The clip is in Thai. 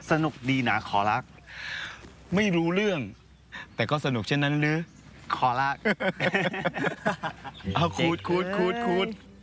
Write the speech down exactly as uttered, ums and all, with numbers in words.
สนุกดีนะขอรักไม่รู้เรื่อง แต่ก็สนุกเช่นนั้นหรือขอรักเอาคูดคูดคูดคูด